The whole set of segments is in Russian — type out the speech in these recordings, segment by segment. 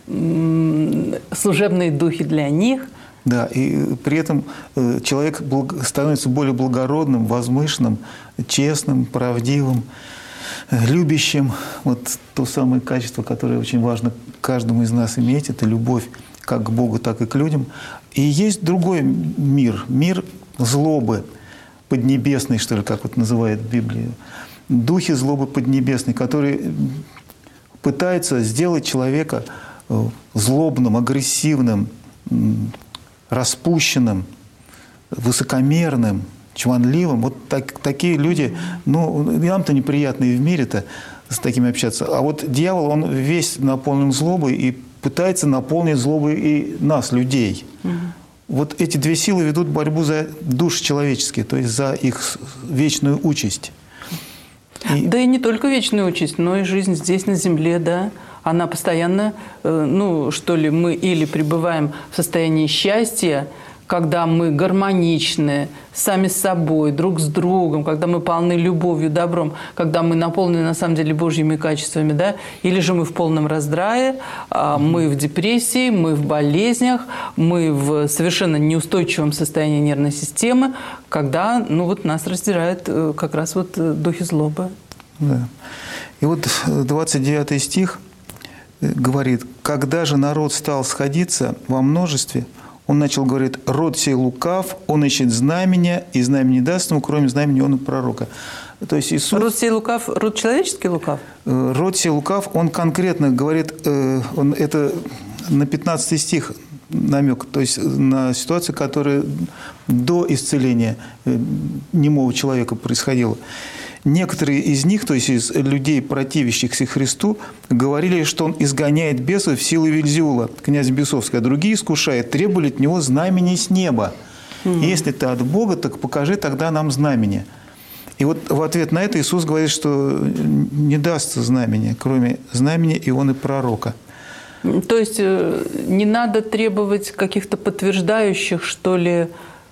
служебные духи для них. Да, и при этом человек становится более благородным, возвышенным, честным, правдивым, любящим. Вот то самое качество, которое очень важно каждому из нас иметь, это любовь как к Богу, так и к людям. И есть другой мир, мир злобы поднебесной, что ли, как вот называет Библия. Духи злобы поднебесной, которые пытаются сделать человека злобным, агрессивным, распущенным, высокомерным, чванливым. Вот такие люди, ну, нам-то неприятно и в мире-то с такими общаться. А вот дьявол, он весь наполнен злобой и пытается наполнить злобой и нас, людей. Вот эти две силы ведут борьбу за души человеческие, то есть за их вечную участь. Да и не только вечную участь, но и жизнь здесь, на земле, да. Она постоянно, ну, что ли, мы или пребываем в состоянии счастья, когда мы гармоничны сами с собой, друг с другом, когда мы полны любовью, добром, когда мы наполнены, на самом деле, Божьими качествами, да, или же мы в полном раздрае, мы в депрессии, мы в болезнях, мы в совершенно неустойчивом состоянии нервной системы, когда, ну, вот нас раздирают как раз вот духи злобы. Да. И вот 29 стих говорит: «Когда же народ стал сходиться во множестве, он начал говорить: род сей лукав, он ищет знамения, и знамения не даст ему, кроме знамения он и пророка». То есть Иисус... Род сей лукав, род человеческий лукав? Род сей лукав, он конкретно говорит, это на 15 стих намек, то есть на ситуацию, которая до исцеления немого человека происходила. Некоторые из них, то есть из людей, противящихся Христу, говорили, что он изгоняет бесов в силу Вельзевула, князя бесовского, а другие, искушая, требовали от него знамения с неба. Если ты от Бога, так покажи тогда нам знамение. И вот в ответ на это Иисус говорит, что не дастся знамения, кроме знамения Ионы пророка. То есть не надо требовать каких-то подтверждающих, что ли,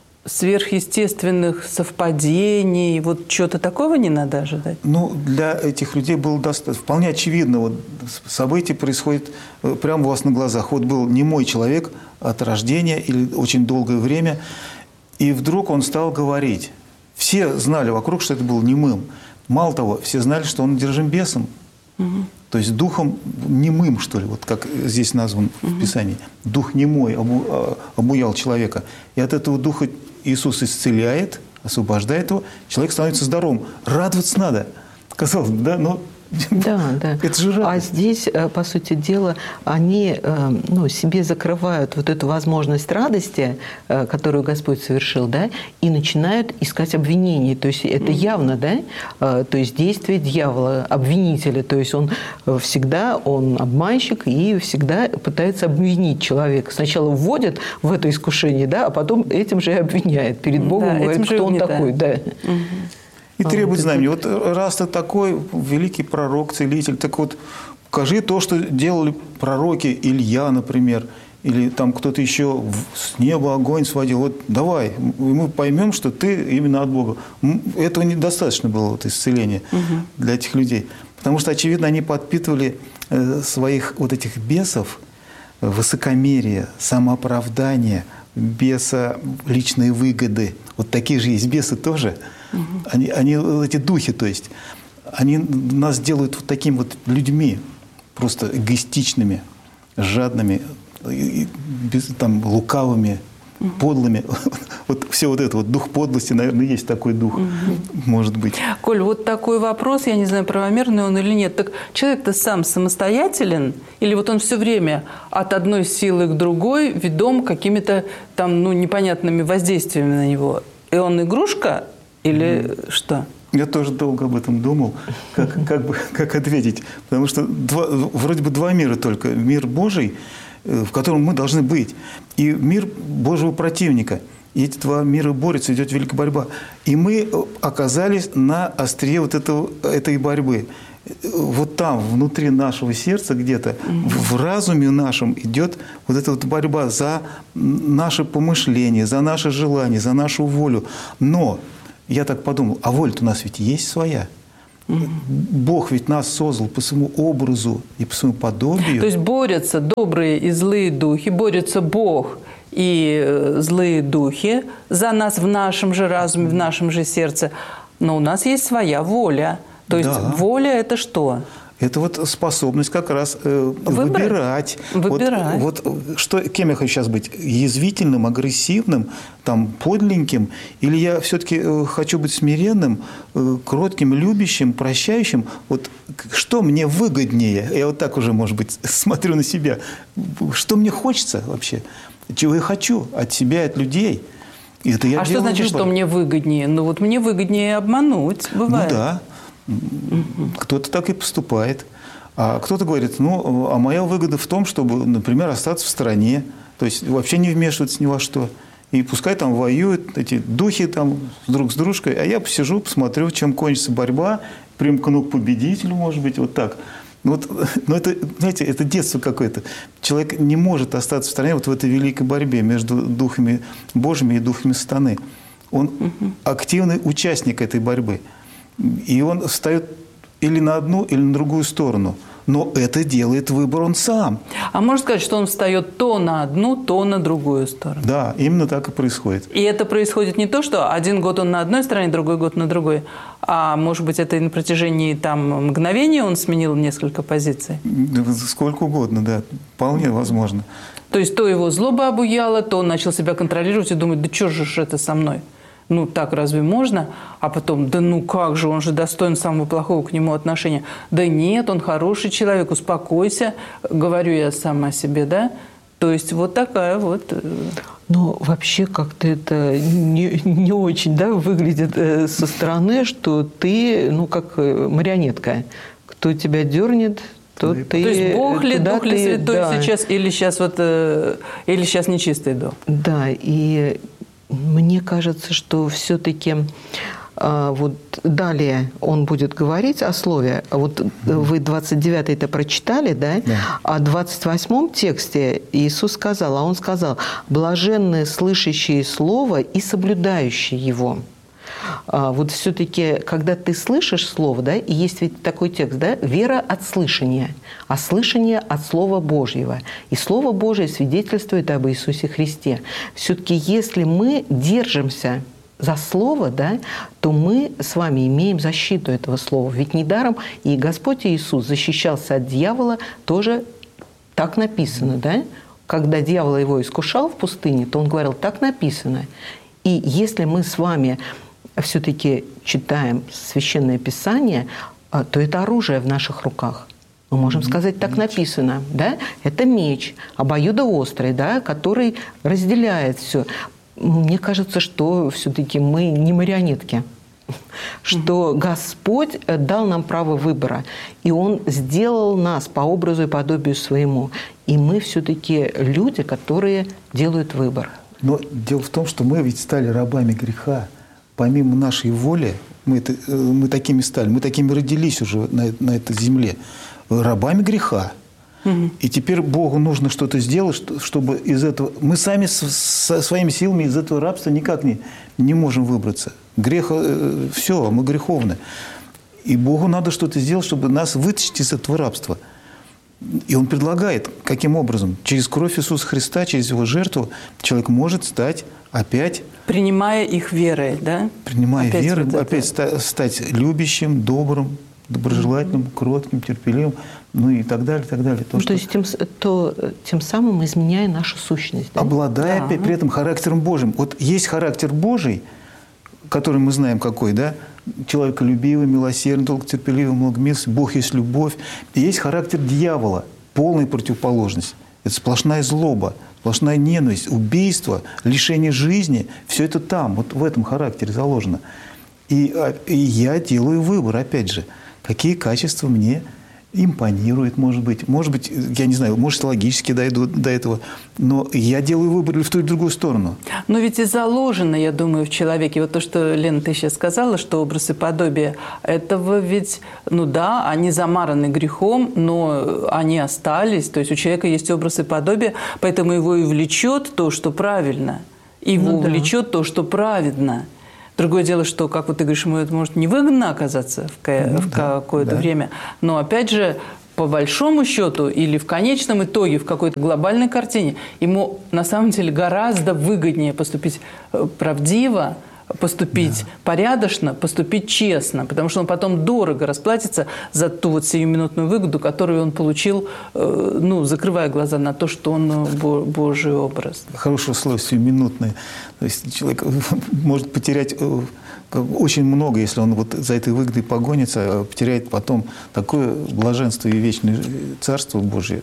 сверхъестественных совпадений, вот чего-то такого не надо ожидать? Ну, для этих людей было вполне очевидно. Вот событие происходит прямо у вас на глазах. Вот был немой человек от рождения или очень долгое время, и вдруг он стал говорить. Все знали вокруг, что это был немым. Мало того, все знали, что он одержим бесом. То есть духом немым, что ли, вот как здесь назван в Писании. Дух немой обуял человека. И от этого духа Иисус исцеляет, освобождает его, человек становится здоровым. Радоваться надо. Казалось бы, да, но да, да. Это же радость. А здесь, по сути дела, они себе закрывают вот эту возможность радости, которую Господь совершил, да, и начинают искать обвинений. То есть это явно, да, то есть действие дьявола, обвинителя. То есть он всегда, он обманщик и всегда пытается обвинить человека. Сначала вводит в это искушение, да, а потом этим же и обвиняет. Перед Богом, да, говорит, кто он такой. Да. И требует знамения. Вот раз ты такой великий пророк, целитель, так вот покажи то, что делали пророки, Илья, например, или там кто-то еще с неба огонь сводил. Вот давай, мы поймем, что ты именно от Бога. Этого недостаточно было, вот, исцеления для этих людей. Потому что, очевидно, они подпитывали своих вот этих бесов, высокомерие, самооправдание, беса личные выгоды. Вот такие же есть бесы тоже. Они эти духи, то есть, они нас делают вот такими вот людьми, просто эгоистичными, жадными, там, лукавыми, подлыми. Вот все вот это, вот дух подлости, наверное, есть такой дух, может быть. Коль, вот такой вопрос, я не знаю, правомерный он или нет. Так человек-то сам самостоятелен? Или вот он все время от одной силы к другой ведом какими-то там, ну, непонятными воздействиями на него? И он игрушка? Или что? Я тоже долго об этом думал, как ответить. Потому что вроде бы два мира только. Мир Божий, в котором мы должны быть, и мир Божьего противника. И эти два мира борются, идет великая борьба. И мы оказались на острие вот этой борьбы. Вот там, внутри нашего сердца где-то, в разуме нашем идет вот эта вот борьба за наше помышление, за наше желание, за нашу волю. Но я так подумал, а воля-то у нас ведь есть своя. Бог ведь нас создал по своему образу и по своему подобию. То есть борются добрые и злые духи, борются Бог и злые духи за нас в нашем же разуме, в нашем же сердце. Но у нас есть своя воля. То есть воля – это что? Это вот способность как раз выбирать. Вот что, кем я хочу сейчас быть? Язвительным, агрессивным, там, подленьким? Или я все-таки хочу быть смиренным, кротким, любящим, прощающим? Вот что мне выгоднее? Я вот так уже, может быть, смотрю на себя. Что мне хочется вообще? Чего я хочу от себя, от людей? И это я что значит, выбор. что мне выгоднее? Ну вот мне выгоднее обмануть, бывает. Ну да. Кто-то так и поступает. А кто-то говорит, а моя выгода в том, чтобы, например, остаться в стороне, то есть вообще не вмешиваться ни во что. И пускай там воюют эти духи там друг с дружкой, а я посижу, посмотрю, чем кончится борьба, примкну к победителю, может быть, вот так. Но это, знаете, это детство какое-то. Человек не может остаться в стороне вот в этой великой борьбе между духами Божьими и духами сатаны. Он активный участник этой борьбы. И он встает или на одну, или на другую сторону. Но это делает выбор он сам. А можно сказать, что он встает то на одну, то на другую сторону? Да, именно так и происходит. И это происходит не то, что один год он на одной стороне, другой год на другой, а может быть, это и на протяжении мгновения он сменил несколько позиций? Сколько угодно, да. Вполне возможно. То есть то его злоба обуяла, то он начал себя контролировать и думать, да что же это со мной? Так разве можно? А потом, как же, он же достоин самого плохого к нему отношения. Да нет, он хороший человек, успокойся, говорю я сама себе, да? То есть вот такая вот... Вообще как-то это не очень, выглядит со стороны, что ты, как марионетка. Кто тебя дернет, то ты... То есть Бог ли, Дух ли Святой сейчас, или сейчас нечистый дух? Да, и... Мне кажется, что все-таки вот далее он будет говорить о слове. Вот вы 29-й это прочитали, да? А в 28-м тексте Иисус сказал, он сказал, «Блаженны слышащие слово и соблюдающие его». Вот все-таки, когда ты слышишь слово, да, и есть ведь такой текст, да, вера от слышания, а слышание от Слова Божьего. И Слово Божие свидетельствует об Иисусе Христе. Все-таки, если мы держимся за Слово, да, то мы с вами имеем защиту этого Слова. Ведь недаром и Господь Иисус защищался от дьявола, тоже так написано, да? Когда дьявол его искушал в пустыне, то он говорил, так написано. И если мы с вами все-таки читаем Священное Писание, то это оружие в наших руках. Мы можем сказать, так написано, да? Это меч, обоюдоострый, да, который разделяет все. Мне кажется, что все-таки мы не марионетки, что Господь дал нам право выбора, и Он сделал нас по образу и подобию своему. И мы все-таки люди, которые делают выбор. Но дело в том, что мы ведь стали рабами греха. Помимо нашей воли, мы такими стали, мы такими родились уже на этой земле, рабами греха. И теперь Богу нужно что-то сделать, чтобы из этого... Мы сами со своими силами из этого рабства никак не можем выбраться. Грех... Все, мы греховны. И Богу надо что-то сделать, чтобы нас вытащить из этого рабства. И Он предлагает, каким образом? Через кровь Иисуса Христа, через Его жертву человек может стать опять... Принимая их верой, да? Принимая верой, опять стать любящим, добрым, доброжелательным, кротким, терпеливым, и так далее, так далее. То есть тем самым изменяя нашу сущность. Да? Обладая при этом характером Божьим. Вот есть характер Божий, который мы знаем какой, да? Человеколюбивый, милосердный, долготерпеливый, многомилостивый, Бог есть любовь. И есть характер дьявола, полная противоположность. Это сплошная злоба, сплошная ненависть, убийство, лишение жизни. Все это там, вот в этом характере заложено. И я делаю выбор, опять же, какие качества мне импонирует, может быть, я не знаю, может, логически дойду до этого, но я делаю выбор в ту и другую сторону. Но ведь и заложено, я думаю, в человеке, вот то, что, Лена, ты сейчас сказала, что образ и подобие, этого ведь, они замараны грехом, но они остались, то есть у человека есть образ и подобие, поэтому его и влечет то, что правильно, его влечет то, что праведно. Другое дело, что, как вот ты говоришь, ему это может невыгодно оказаться в какое-то время. Но, опять же, по большому счету или в конечном итоге, в какой-то глобальной картине, ему на самом деле гораздо выгоднее поступить правдиво, поступить порядочно, поступить честно, потому что он потом дорого расплатится за ту вот сиюминутную выгоду, которую он получил, закрывая глаза на то, что он Божий образ. Хорошее слово «сиюминутное». То есть человек может потерять очень много, если он вот за этой выгодой погонится, потеряет потом такое блаженство и вечное Царство Божие.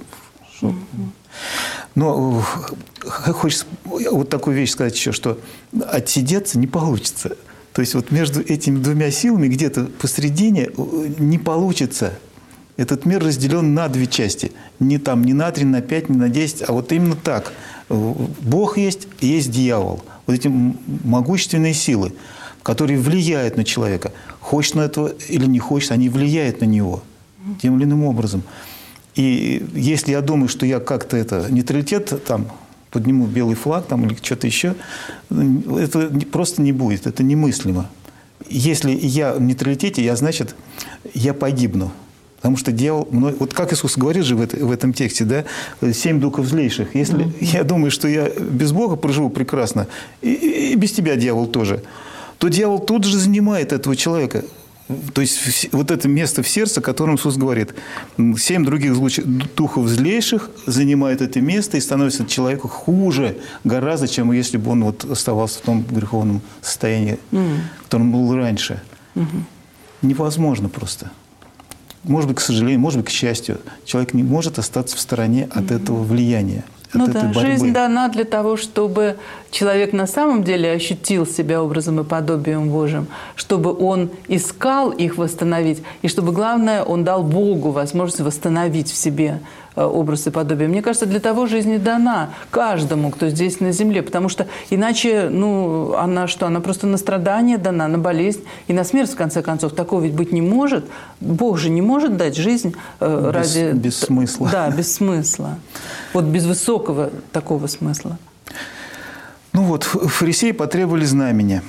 Но хочется вот такую вещь сказать еще, что отсидеться не получится. То есть вот между этими двумя силами где-то посредине не получится. Этот мир разделен на две части. Не на 3, на 5, не на 10, а вот именно так. Бог есть, есть дьявол. Вот эти могущественные силы, которые влияют на человека. Хочет он этого или не хочет, они влияют на него тем или иным образом. И если я думаю, что я как-то нейтралитет там подниму белый флаг там, или что-то еще, это просто не будет, это немыслимо. Если я в нейтралитете, значит, я погибну. Потому что дьявол... Вот как Иисус говорит же в этом тексте, да, 7 духов злейших. Если я думаю, что я без Бога проживу прекрасно, и без тебя, дьявол, тоже, то дьявол тут же занимает этого человека. То есть вот это место в сердце, о котором Иисус говорит. 7 других духов злейших занимают это место и становится человеку хуже гораздо, чем если бы он вот оставался в том греховном состоянии, в котором был раньше. Невозможно просто. Может быть, к сожалению, может быть, к счастью, человек не может остаться в стороне от этого влияния. Жизнь дана для того, чтобы человек на самом деле ощутил себя образом и подобием Божьим, чтобы он искал их восстановить, и чтобы, главное, он дал Богу возможность восстановить в себе образ и подобие. Мне кажется, для того жизнь и дана каждому, кто здесь на земле, потому что иначе, она просто на страдание дана, на болезнь и на смерть, в конце концов. Такого ведь быть не может. Бог же не может дать жизнь ради... Без смысла. Да, без смысла. Вот без высокого такого смысла. Фарисеи потребовали знамения.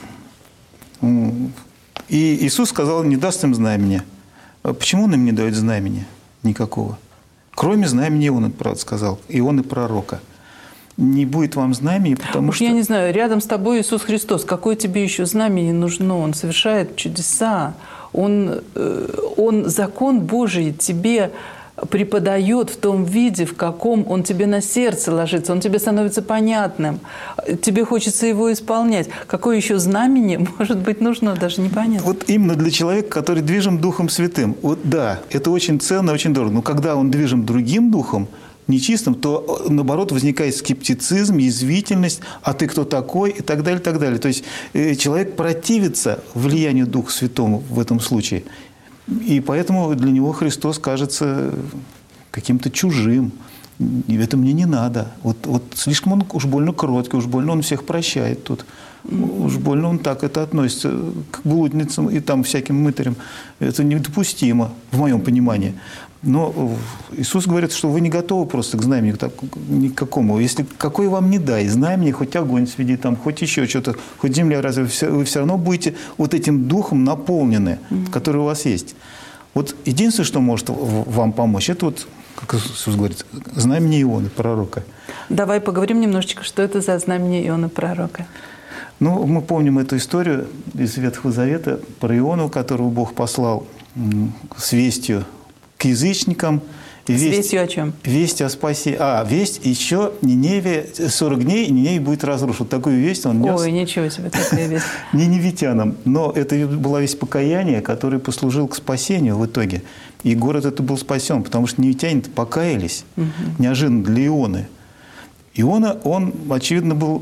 И Иисус сказал, не даст им знамения. Почему он им не дает знамения? Никакого. Кроме знамения Ионы, правда, сказал, Ионы пророка. Не будет вам знамений, потому что... Я не знаю, рядом с тобой Иисус Христос. Какое тебе еще знамение нужно? Он совершает чудеса. Он закон Божий тебе преподает в том виде, в каком он тебе на сердце ложится, он тебе становится понятным, тебе хочется его исполнять. Какое еще знамение может быть нужно, даже непонятно. Вот именно для человека, который движим Духом Святым. Это очень ценно, очень дорого. Но когда он движим другим духом, нечистым, то, наоборот, возникает скептицизм, язвительность, а ты кто такой, и так далее, и так далее. То есть человек противится влиянию Духа Святому в этом случае. И поэтому для него Христос кажется каким-то чужим. И это мне не надо. Вот слишком он уж больно кроткий, уж больно он всех прощает тут. Уж больно он так это относится к блудницам и там всяким мытарям. Это недопустимо, в моем понимании. Но Иисус говорит, что вы не готовы просто к знамению никакому. Если какой вам не дай, знамение, хоть огонь сведи, там, хоть еще что-то, хоть земля, разве вы все равно будете вот этим духом наполнены, который у вас есть. Вот единственное, что может вам помочь, это вот, как Иисус говорит, знамение Ионы, пророка. Давай поговорим немножечко, что это за знамение Ионы, пророка. Мы помним эту историю из Ветхого Завета про Иону, которого Бог послал с вестью к язычникам. Вестью о чем? Весть о спасении. Весть еще Ниневе 40 дней, и Ниневе будет разрушен. Вот такую весть он нес. Ой, ничего себе, такая весть. Ниневитянам. Но это была весть покаяния, который послужил к спасению в итоге. И город этот был спасен, потому что ниневитяне-то покаялись неожиданно для Ионы. Иона, он, очевидно, был,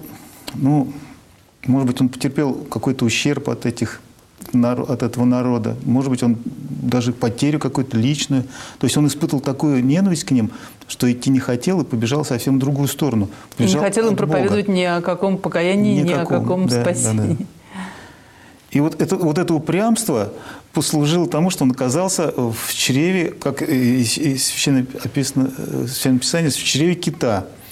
может быть, он потерпел какой-то ущерб от этого народа. Может быть, он даже потерю какую-то личную. То есть он испытывал такую ненависть к ним, что идти не хотел и побежал совсем в другую сторону. И не хотел им проповедовать ни о каком покаянии, ни о каком спасении. Да. И вот это упрямство послужило тому, что он оказался в чреве, как Священное Писание, в чреве кита.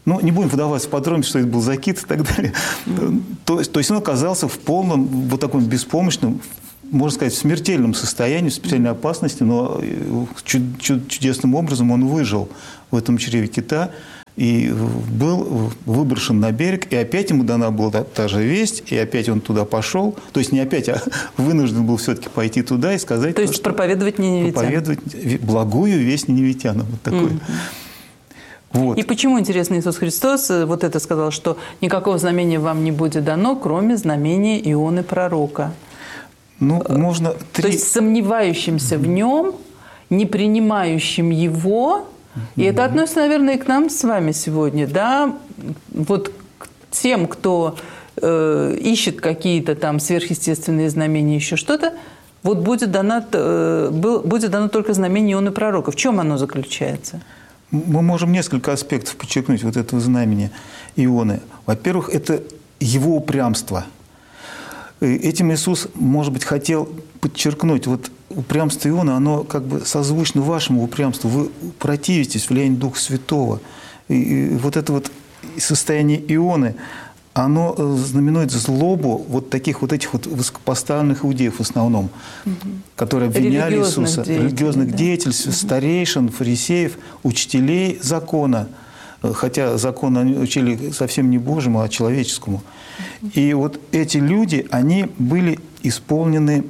Ну, не будем вдаваться в подробности, что это был закид и так далее. То есть он оказался в полном, вот таком беспомощном, можно сказать, в смертельном состоянии, в смертельной опасности, но чудесным образом он выжил в этом чреве кита и был выброшен на берег, и опять ему дана была та же весть, и опять он туда пошел. То есть не опять, а вынужден был все-таки пойти туда и сказать... То есть проповедовать ниневитянам. Проповедовать благую весть ниневитянам. Вот такое. Вот. И почему, интересно, Иисус Христос вот это сказал, что никакого знамения вам не будет дано, кроме знамения Ионы пророка? Ну, можно... То есть сомневающимся в нем, не принимающим его, и это относится, наверное, и к нам с вами сегодня, да, вот к тем, кто ищет какие-то там сверхъестественные знамения, еще что-то, вот будет дано только знамение Ионы пророка. В чем оно заключается? Мы можем несколько аспектов подчеркнуть вот этого знамения Ионы. Во-первых, это его упрямство. Этим Иисус, может быть, хотел подчеркнуть, вот упрямство Ионы, оно как бы созвучно вашему упрямству. Вы противитесь влиянию Духа Святого. И вот это вот состояние Ионы, оно знаменует злобу вот таких вот этих вот высокопоставленных иудеев в основном, которые обвиняли Иисуса, религиозных деятелей, старейшин, фарисеев, учителей закона. Хотя закон они учили совсем не Божьему, а человеческому. И вот эти люди, они были исполнены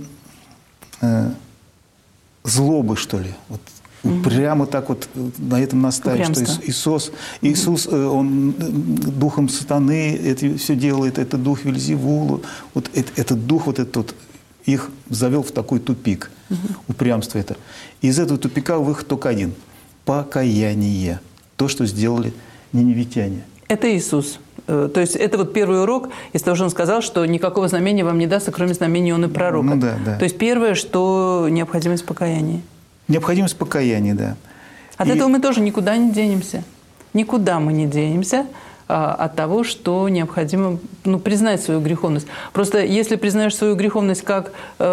злобы, что ли. Вот прямо так вот на этом настаивает, что Иисус, он духом сатаны это все делает, это дух Вельзевула. Вот этот дух, вот этот их завел в такой тупик, упрямство это. И из этого тупика выход только один – покаяние. То, что сделали ниневитяне. Это Иисус. То есть это вот первый урок из того, что он сказал, что никакого знамения вам не дастся, кроме знамения Ионы пророка. Ну, да, да. То есть первое, что необходимость покаяния. Необходимость покаяния, да. От этого мы тоже никуда не денемся. Никуда мы не денемся от того, что необходимо признать свою греховность. Просто если признаешь свою греховность, как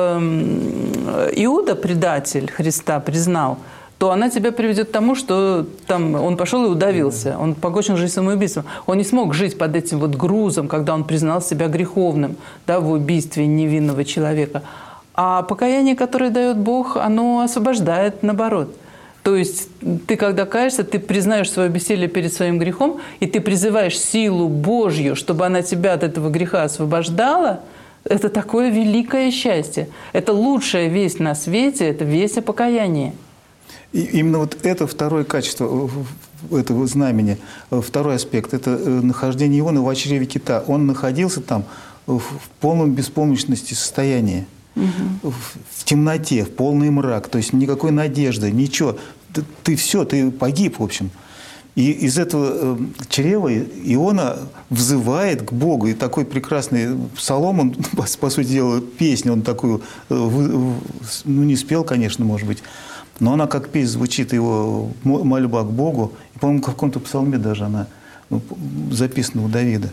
Иуда, предатель Христа, признал, то она тебя приведет к тому, что там он пошел и удавился, он покончил жизнь самоубийством. Он не смог жить под этим вот грузом, когда он признал себя греховным, да, в убийстве невинного человека. А покаяние, которое дает Бог, оно освобождает, наоборот. То есть ты, когда каешься, ты признаешь свое бессилие перед своим грехом, и ты призываешь силу Божью, чтобы она тебя от этого греха освобождала. Это такое великое счастье. Это лучшая весть на свете, это весть о покаянии. И именно вот это второе качество этого знамени, второй аспект, это нахождение Ионы в чреве кита. Он находился там в полном беспомощности состоянии, в темноте, в полный мрак, то есть никакой надежды, ничего. Ты все, ты погиб, в общем. И из этого чрева Иона взывает к Богу. И такой прекрасный псалом, он, по сути дела, песню, он такую, не спел, конечно, может быть, но она как песнь звучит, его мольба к Богу. И, по-моему, в каком-то псалме даже она записана у Давида.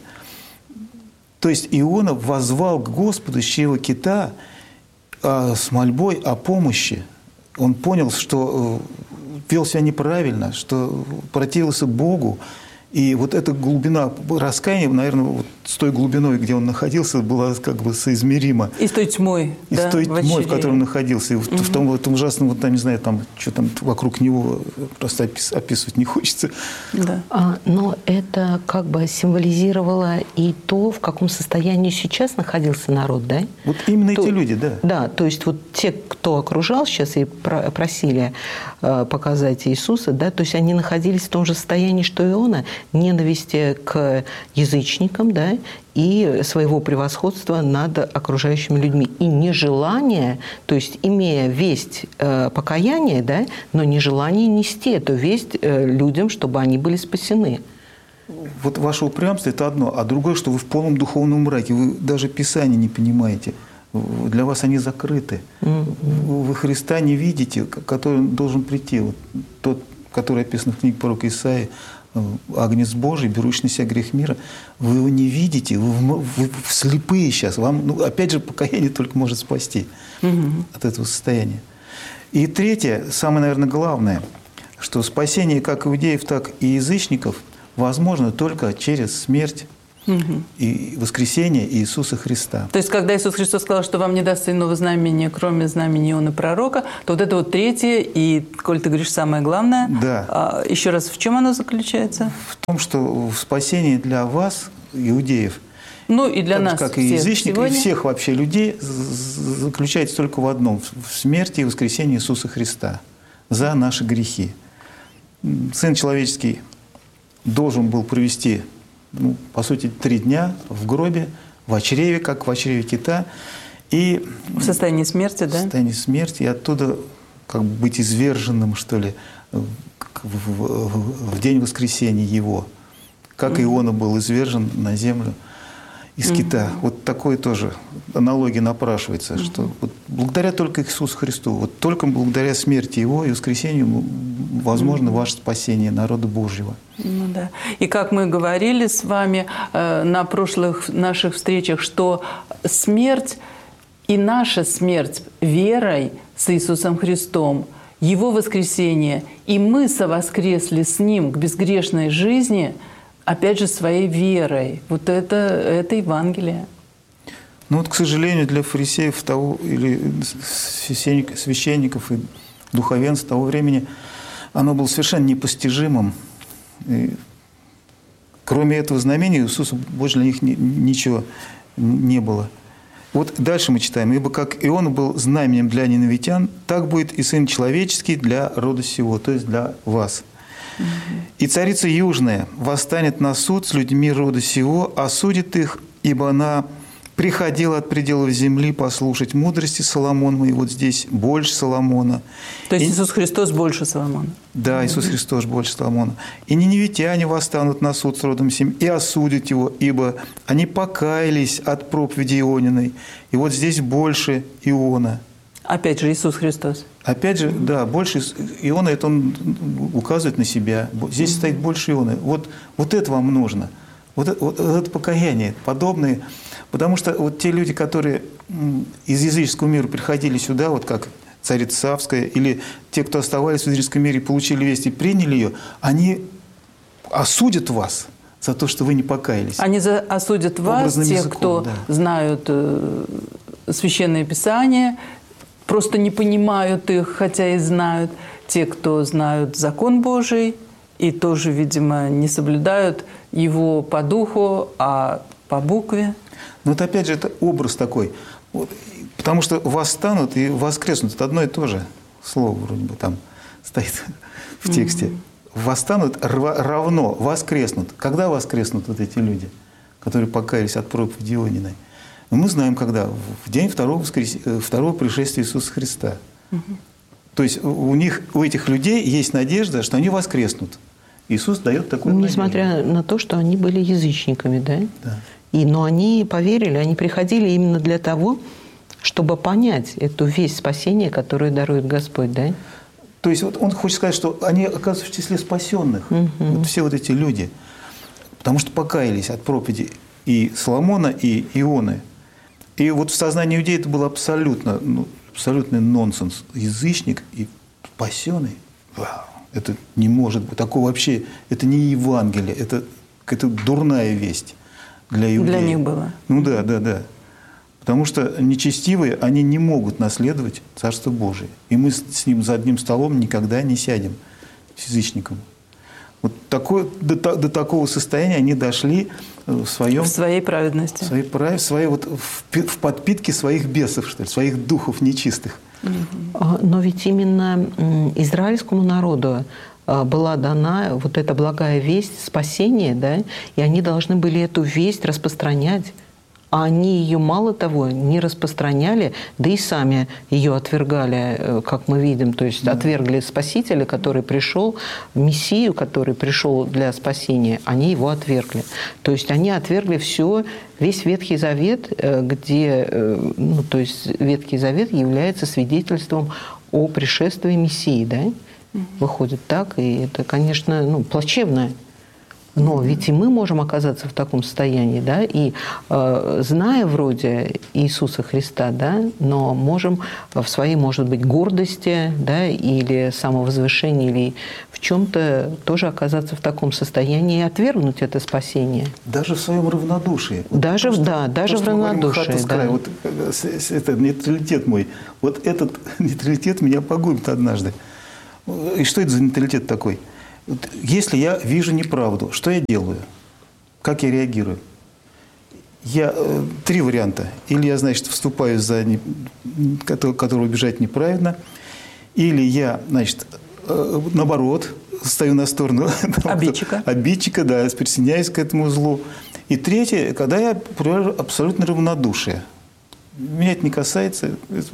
То есть Иона воззвал к Господу с чрева кита с мольбой о помощи. Он понял, что вел себя неправильно, что противился Богу. И вот эта глубина раскаяния, наверное, вот с той глубиной, где он находился, была как бы соизмерима. И с той тьмой, и с той тьмой, в которой он находился. И в том ужасном, вот там, не знаю, там, что там вокруг него просто описывать не хочется. Да. Но это как бы символизировало и то, в каком состоянии сейчас находился народ, да? Вот именно эти люди, да. Да, то есть вот те, кто окружал сейчас и просили показать Иисуса, да, то есть они находились в том же состоянии, что и Иона, ненависти к язычникам, да, и своего превосходства над окружающими людьми. И нежелание, то есть имея весть покаяния, да, но нежелание нести эту весть людям, чтобы они были спасены. Вот ваше упрямство – это одно, а другое, что вы в полном духовном мраке, вы даже Писание не понимаете. Для вас они закрыты. Вы Христа не видите, который должен прийти. Вот тот, который описан в книге пророка Исаии, Агнец Божий, берущий на себя грех мира, вы его не видите, вы слепые сейчас. Вам, опять же, покаяние только может спасти от этого состояния. И третье, самое, наверное, главное, что спасение как иудеев, так и язычников возможно только через смерть и воскресение Иисуса Христа. То есть, когда Иисус Христос сказал, что вам не даст иного знамения, кроме знамени Ионы Пророка, то вот это вот третье, и, коль ты говоришь, самое главное, да. Еще раз, в чем оно заключается? В том, что спасение для вас, иудеев, ну и для так нас, же, как и язычников, сегодня, и всех вообще людей, заключается только в одном – в смерти и воскресении Иисуса Христа за наши грехи. Сын человеческий должен был провести, по сути, 3 дня в гробе, в чреве, как в чреве кита. И в состоянии смерти, да? В состоянии смерти, и оттуда как бы быть изверженным, что ли, в день воскресения его. Как Иона был извержен на землю из кита. Вот такое тоже аналогия напрашивается, что вот благодаря только Иисусу Христу, вот только благодаря смерти Его и воскресению возможно ваше спасение народа Божьего. Ну, да. И как мы говорили с вами на прошлых наших встречах, что смерть и наша смерть верой с Иисусом Христом, Его воскресение, и мы совоскресли с Ним к безгрешной жизни, опять же, своей верой. Вот это Евангелие. Ну вот, к сожалению, для фарисеев того, или священников и духовенства того времени оно было совершенно непостижимым. И кроме этого знамения Иисуса больше для них ничего не было. Вот дальше мы читаем. «Ибо как Иона был знаменем для ниневитян, так будет и Сын Человеческий для рода сего», то есть для вас. «И царица Южная восстанет на суд с людьми рода сего, осудит их, ибо она приходила от пределов земли послушать мудрости Соломона». И вот здесь больше Соломона. То есть Иисус Христос больше Соломона. Да, Иисус Христос больше Соломона. «И ниневитяне восстанут на суд с родом сим и осудят его, ибо они покаялись от проповеди Иониной». И вот здесь больше Иона. Опять же, Иисус Христос. Опять же, да, больше Иона, это он указывает на себя. Здесь стоит больше Ионы. Вот это вам нужно. Вот это покаяние, подобные. Потому что вот те люди, которые из языческого мира приходили сюда, вот как царица Савская, или те, кто оставались в языческом мире, получили весть и приняли ее, они осудят вас за то, что вы не покаялись. Они осудят вас, тех, кто знают Священное Писание, просто не понимают их, хотя и знают. Те, кто знают закон Божий и тоже, видимо, не соблюдают его по духу, а по букве. Но вот опять же, это образ такой. Вот, потому что восстанут и воскреснут. Это одно и то же слово вроде бы там стоит в тексте. Восстанут равно воскреснут. Когда воскреснут вот эти люди, которые покаялись от проповеди Иониной? Мы знаем, когда. В день второго пришествия Иисуса Христа. То есть у этих людей есть надежда, что они воскреснут. Иисус дает такую надежду. Несмотря на то, что они были язычниками, да? Да. Но они поверили, они приходили именно для того, чтобы понять эту весть спасения, которую дарует Господь, да? То есть вот он хочет сказать, что они оказываются в числе спасенных. Вот все вот эти люди. Потому что покаялись от проповеди и Соломона, и Ионы. И вот в сознании иудея это был абсолютный нонсенс. Язычник и спасенный. Вау, это не может быть. Такого вообще, это не Евангелие, это какая-то дурная весть для иудеев. Для них было. Ну да. Потому что нечестивые, они не могут наследовать Царство Божие. И мы с ним за одним столом никогда не сядем, с язычником. Вот до такого состояния они дошли в своей праведности. В подпитке своих бесов, что ли, своих духов нечистых. Но ведь именно израильскому народу была дана вот эта благая весть спасения, да, и они должны были эту весть распространять. А они ее, мало того, не распространяли, да и сами ее отвергали, как мы видим. То есть отвергли Спасителя, который пришел, Мессию, который пришел для спасения, они его отвергли. То есть они отвергли весь Ветхий Завет, где, то есть Ветхий Завет является свидетельством о пришествии Мессии, да? Выходит так, и это, конечно, плачевно. Но ведь и мы можем оказаться в таком состоянии, да, и зная вроде Иисуса Христа, да, но можем в своей, может быть, гордости, да, или самовозвышении, или в чем-то тоже оказаться в таком состоянии и отвергнуть это спасение. Даже в своем равнодушии. Даже, даже в равнодушии. Да. Вот это нейтралитет мой. Вот этот нейтралитет меня погубит однажды. И что это за нейтралитет такой? Если я вижу неправду, что я делаю? Как я реагирую? Три варианта. Или я, значит, вступаю за которого убежать неправильно, или я, значит, наоборот, стою на сторону обидчика, да, присоединяюсь к этому злу. И третье, когда я проявляю абсолютно равнодушие. Меня это не касается.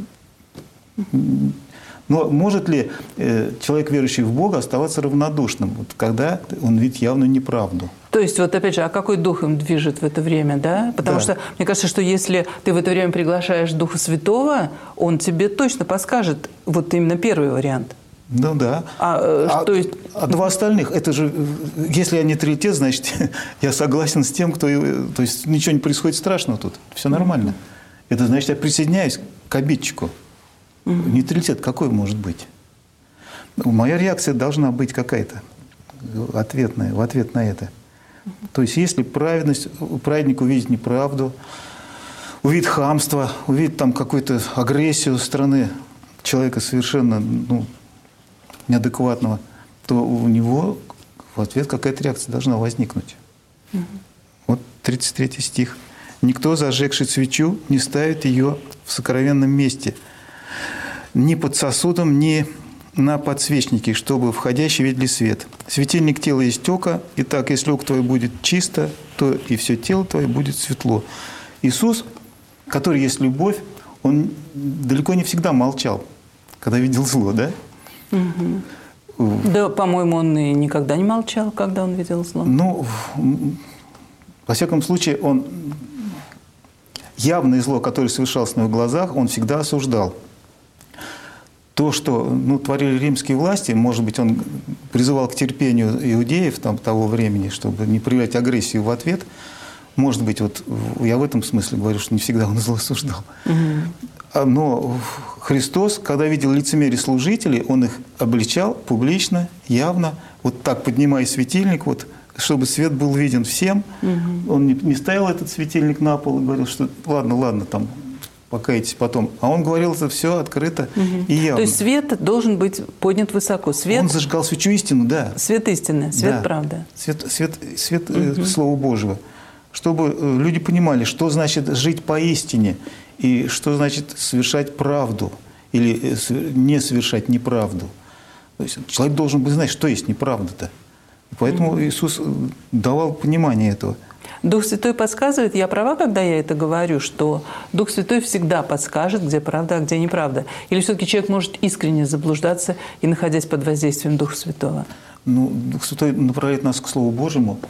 Но может ли человек, верующий в Бога, оставаться равнодушным, вот, когда он видит явную неправду? То есть, вот опять же, а какой дух им движет в это время, да? Потому что, мне кажется, что если ты в это время приглашаешь Духа Святого, он тебе точно подскажет вот именно первый вариант. Ну да. То есть... два остальных, это же, если я нейтралитет, значит, я согласен с тем, кто... То есть, ничего не происходит страшного тут, все нормально. Это значит, я присоединяюсь к обидчику. Нейтралитет какой может быть? Моя реакция должна быть какая-то ответная, в ответ на это. То есть, если праведник увидит неправду, увидит хамство, увидит там какую-то агрессию со стороны человека совершенно неадекватного, то у него в ответ какая-то реакция должна возникнуть. Вот 33 стих. «Никто, зажегший свечу, не ставит ее в сокровенном месте, ни под сосудом, ни на подсвечнике, чтобы входящие видели свет. Светильник тела есть око, и так, если око твое будет чисто, то и все тело твое будет светло». Иисус, который есть любовь, он далеко не всегда молчал, когда видел зло, да? Да, по-моему, он и никогда не молчал, когда он видел зло. Ну, во всяком случае, он явное зло, которое совершалось на его глазах, он всегда осуждал. То, что творили римские власти, может быть, он призывал к терпению иудеев того времени, чтобы не проявлять агрессию в ответ. Может быть, вот я в этом смысле говорю, что не всегда он зло осуждал. Но Христос, когда видел лицемерие служителей, он их обличал публично, явно, вот так поднимая светильник, вот, чтобы свет был виден всем. Он не ставил этот светильник на пол и говорил, что ладно, там, покайтесь потом. А он говорил это все открыто и явно. То есть свет должен быть поднят высоко. Свет... Он зажигал свечу истину, да. Свет истины, свет правды. Свет Слова Божьего. Чтобы люди понимали, что значит жить поистине, и что значит совершать правду, или не совершать неправду. То есть человек должен бы знать, что есть неправда-то. И поэтому Иисус давал понимание этого. Дух Святой подсказывает, я права, когда я это говорю, что Дух Святой всегда подскажет, где правда, а где неправда? Или все-таки человек может искренне заблуждаться и находясь под воздействием Духа Святого? Дух Святой направляет нас к Слову Божьему,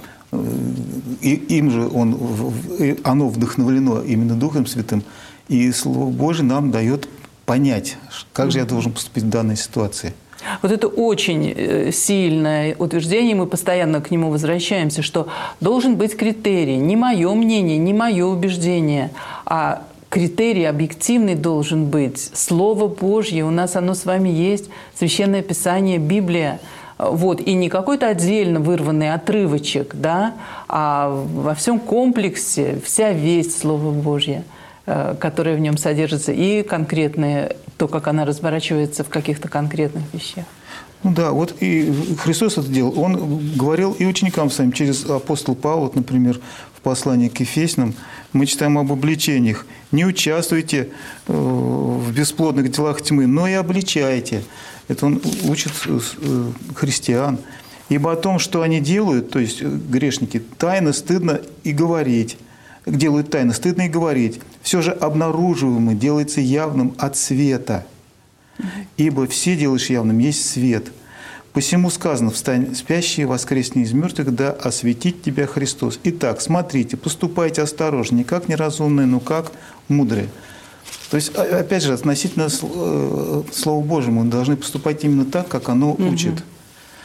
и им же оно вдохновлено именно Духом Святым, и Слово Божье нам дает понять, как же я должен поступить в данной ситуации. Вот это очень сильное утверждение, мы постоянно к нему возвращаемся, что должен быть критерий, не мое мнение, не мое убеждение, а критерий объективный должен быть. Слово Божье, у нас оно с вами есть, Священное Писание, Библия. Вот, и не какой-то отдельно вырванный отрывочек, да, а во всем комплексе вся весть Слова Божье, которая в нем содержится, и конкретное, то, как она разворачивается в каких-то конкретных вещах. Да, вот и Христос это делал. Он говорил и ученикам своим, через апостола Павла, вот, например, в послании к Ефесянам, мы читаем об обличениях. «Не участвуйте в бесплодных делах тьмы, но и обличайте». Это он учит христиан. «Ибо о том, что они делают, то есть грешники, тайно, стыдно и говорить». Делают тайно, стыдно и говорить. Все же обнаруживаемое делается явным от света. Ибо все делаешь явным, есть свет. Посему сказано: встань, спящие, воскресни из мертвых, да осветит тебя Христос. Итак, смотрите, поступайте осторожно, не как неразумные, но как мудрые. То есть, опять же, относительно Слова Божьему мы должны поступать именно так, как оно учит.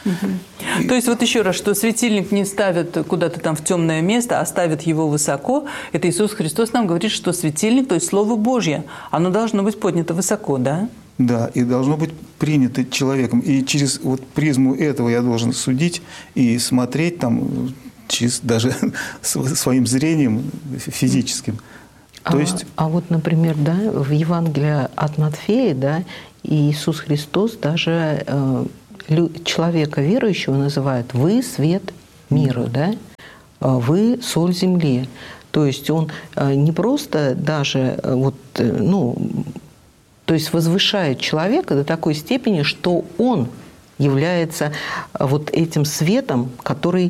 То есть вот еще раз, что светильник не ставят куда-то там в темное место, а ставят его высоко. Это Иисус Христос нам говорит, что светильник, то есть Слово Божье, оно должно быть поднято высоко, да? Да, и должно быть принято человеком. И через вот призму этого я должен судить и смотреть там через даже своим зрением физическим. То есть... вот, например, да, в Евангелии от Матфея, да, Иисус Христос даже человека верующего называет «вы свет мира», да? «Вы соль земли». То есть он не просто даже вот, то есть возвышает человека до такой степени, что он является вот этим светом, который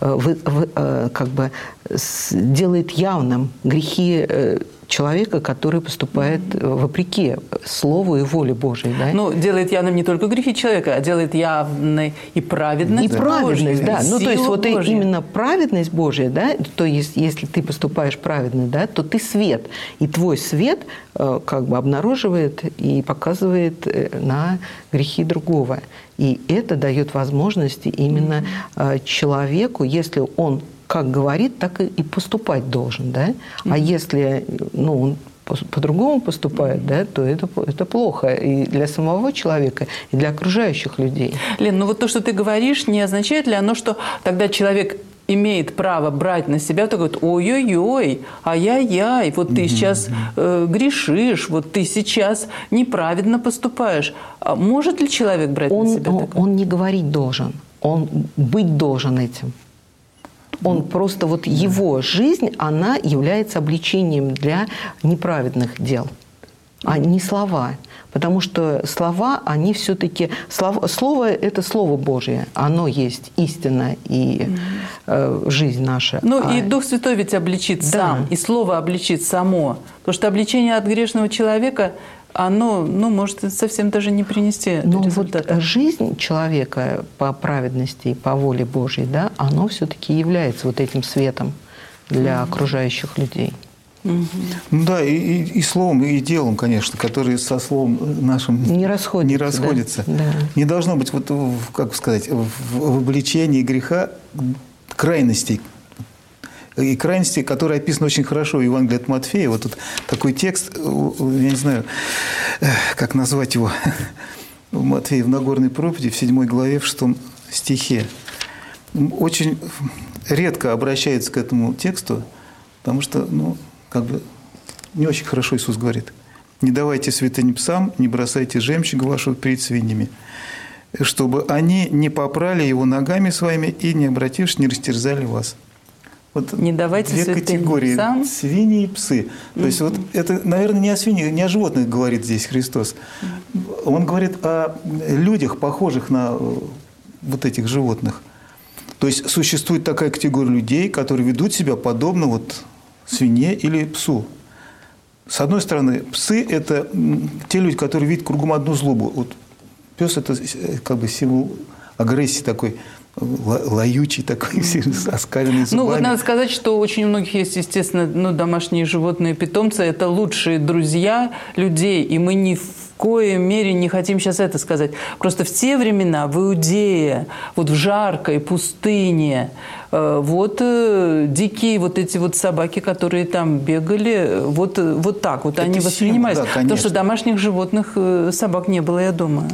как бы делает явным грехи человека, который поступает вопреки Слову и воле Божией. Да? Ну, делает явным не только грехи человека, а делает явной и праведность. И праведность, Божию, да. Ну, то есть вот Божью. именно праведность Божия, да, то есть если ты поступаешь праведно, да, то ты свет. И твой свет как бы обнаруживает и показывает на грехи другого. И это дает возможности именно человеку, если он как говорит, так и поступать должен, да? А если он по-другому поступает, да, то это плохо и для самого человека, и для окружающих людей. Лен, ну вот то, что ты говоришь, не означает ли оно, что тогда человек имеет право брать на себя, такой вот, ой-ой-ой, ай-яй-яй, вот ты сейчас грешишь, вот ты сейчас неправедно поступаешь. А может ли человек брать на себя такое? Он не говорить должен, он быть должен этим. Он просто, вот его жизнь, она является обличением для неправедных дел, а не слова. Потому что слова, они все-таки... Слово – это Слово Божие. Оно есть истина и жизнь наша. Ну и Дух Святой ведь обличит сам, и Слово обличит само. Потому что обличение от грешного человека, оно, может совсем даже не принести результата. Вот жизнь человека по праведности и по воле Божьей, да, оно все-таки является вот этим светом для окружающих людей. Ну да, и словом, и делом, конечно, которые со словом нашим не расходятся. Да? Да. Не должно быть, вот, как сказать, в обличении греха крайностей. И крайности, которые описаны очень хорошо в Евангелии от Матфея. Вот тут такой текст, я не знаю, как назвать его, в Матфея в Нагорной проповеди, в 7 главе, в 6 стихе. Очень редко обращается к этому тексту, потому что, как бы не очень хорошо Иисус говорит. «Не давайте святыни псам, не бросайте жемчуга вашего перед свиньями, чтобы они не попрали его ногами своими и, не обратившись, не растерзали вас». Вот не давайте две категории – свиньи и псы. То есть вот это, наверное, не о свиньях, не о животных говорит здесь Христос. Он говорит о людях, похожих на вот этих животных. То есть существует такая категория людей, которые ведут себя подобно вот свинье или псу. С одной стороны, псы – это те люди, которые видят кругом одну злобу. Вот пес – это как бы символ агрессии такой, лаючий такой, оскаленный зубами. Ну, вот надо сказать, что очень у многих есть, естественно, домашние животные питомцы. Это лучшие друзья людей, и мы ни в коей мере не хотим сейчас это сказать. Просто в те времена, в Иудее, вот в жаркой пустыне, вот дикие вот эти вот собаки, которые там бегали, вот так вот это они воспринимались. Да, потому что домашних животных, собак не было, я думаю,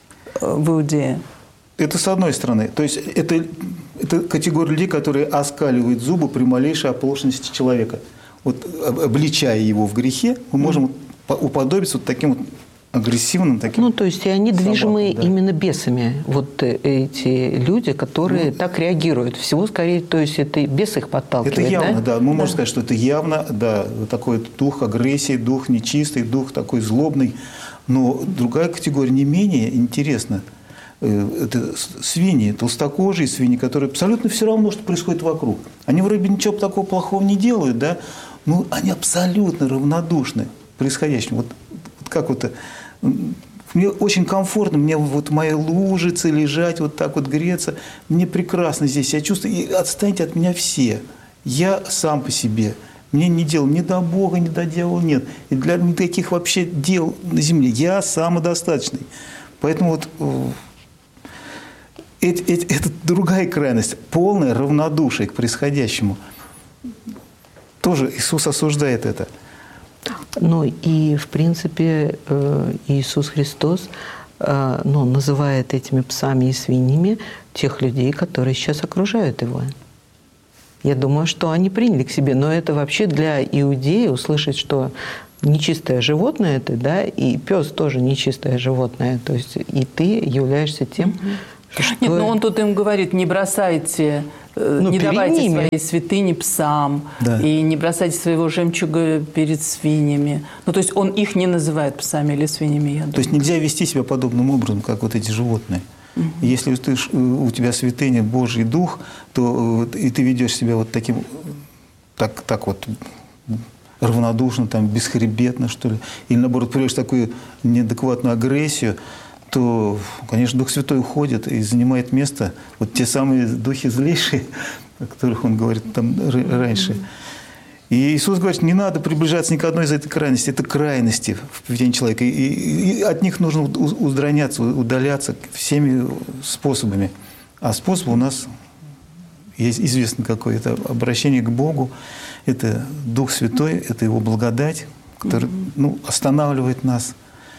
в Иудее. Это с одной стороны. То есть это категория людей, которые оскаливают зубы при малейшей оплошности человека. Вот обличая его в грехе, мы можем уподобиться вот таким вот агрессивным таким. То есть и они движимы именно бесами. Вот эти люди, которые так реагируют. Всего скорее, то есть это бес их подталкивает. Это явно, да. Мы можем сказать, что это явно, да, такой дух агрессии, дух нечистый, дух такой злобный. Но другая категория не менее интересна. Это свиньи, толстокожие свиньи, которые абсолютно все равно, что происходит вокруг. Они вроде бы ничего такого плохого не делают, да, но они абсолютно равнодушны происходящему. Вот как вот мне очень комфортно, мне вот в моей лужице лежать, вот так вот греться, мне прекрасно здесь, я чувствую, и отстаньте от меня все, я сам по себе. Мне не дел ни до Бога, ни до дьявола нет. И для никаких вообще дел на земле. Я самодостаточный. Поэтому вот это другая крайность, полное равнодушие к происходящему. Тоже Иисус осуждает это. Ну и, в принципе, Иисус Христос называет этими псами и свиньями тех людей, которые сейчас окружают Его. Я думаю, что они приняли к себе. Но это вообще для иудея услышать, что нечистое животное это, да, и пес тоже нечистое животное. То есть и ты являешься тем, что... Нет, но он тут им говорит, не бросайте, не давайте ними свои святыни псам, да, и не бросайте своего жемчуга перед свиньями. Ну, то есть он их не называет псами или свиньями, я думаю. То есть нельзя вести себя подобным образом, как вот эти животные. Если у тебя святыня Божий Дух, то и ты ведешь себя вот таким, так вот равнодушно, там, бесхребетно, что ли, или наоборот проявляешь такую неадекватную агрессию, то, конечно, Дух Святой уходит и занимает место вот те самые духи злейшие, о которых он говорит там раньше. И Иисус говорит, не надо приближаться ни к одной из этих крайностей. Это крайности в поведении человека. И от них нужно устраняться, удаляться всеми способами. А способ у нас есть известный какой. Это обращение к Богу, это Дух Святой, это Его благодать, который останавливает нас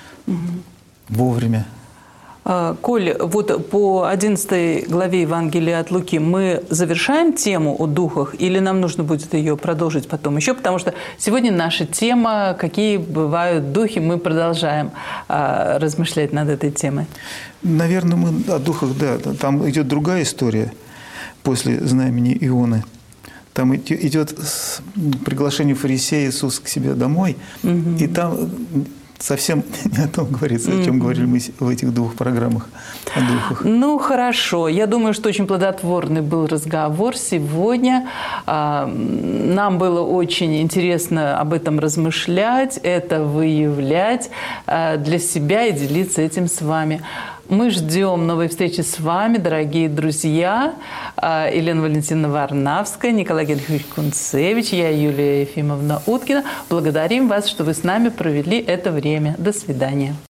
вовремя. Коль, вот по 11 главе Евангелия от Луки мы завершаем тему о духах или нам нужно будет ее продолжить потом еще? Потому что сегодня наша тема «Какие бывают духи?» Мы продолжаем размышлять над этой темой. Наверное, мы о духах, да. Там идет другая история после знамени Ионы. Там идет приглашение фарисея Иисуса к себе домой, и там... Совсем не о том говорится, о чем говорили мы в этих двух программах о духах. Ну, хорошо. Я думаю, что очень плодотворный был разговор сегодня. Нам было очень интересно об этом размышлять, это выявлять для себя и делиться этим с вами. Мы ждем новой встречи с вами, дорогие друзья. Елена Валентиновна Варнавская, Николай Гельфович Кунцевич, я Юлия Ефимовна Уткина. Благодарим вас, что вы с нами провели это время. До свидания.